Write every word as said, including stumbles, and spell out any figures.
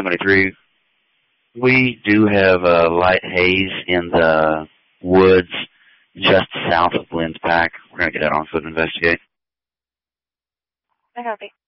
seventy-three. We do have a light haze in the woods just south of Glenn's Pack. We're going to get out on foot and investigate. I copy.